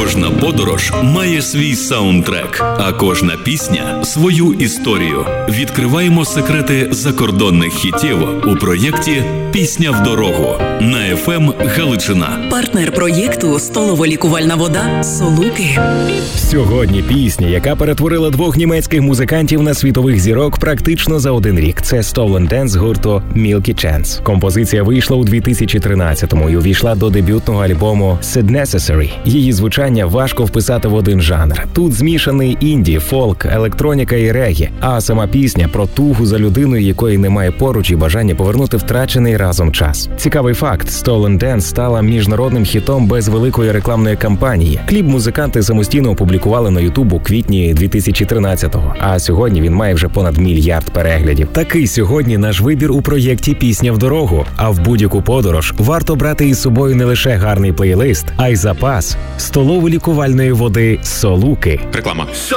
Кожна подорож має свій саундтрек, а кожна пісня – свою історію. Відкриваємо секрети закордонних хітів у проєкті «Пісня в дорогу» на FM Галичина. Партнер проєкту «Столово-лікувальна вода» «Солуки». Сьогодні пісня, яка перетворила двох німецьких музикантів на світових зірок практично за один рік. Це Stolen Dance гурту Milky Chance. Композиція вийшла у 2013-му і увійшла до дебютного альбому Said Necessary. Її звучання важко вписати в один жанр. Тут змішаний інді, фолк, електроніка і регі. А сама пісня про тугу за людиною, якої немає поруч, і бажання повернути втрачений разом час. Цікавий факт: Stolen Dance стала міжнародним хітом без великої рекламної кампанії. Кліп музиканти самостійно опублікували на YouTube у квітні 2013-го, а сьогодні він має вже понад 1 мільярд переглядів. Такий сьогодні наш вибір у проєкті «Пісня в дорогу». А в будь-яку подорож варто брати із собою не лише гарний плейлист, а й запас столово-лікувальної води «Солуки». Реклама.